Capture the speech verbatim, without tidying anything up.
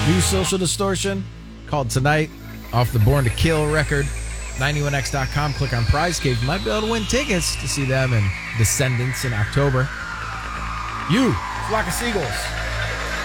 New Social Distortion called Tonight off the Born to Kill record. ninety-one x dot com. Click on Prize Cave. You might be able to win tickets to see them and Descendants in October. You, Flock of Seagulls.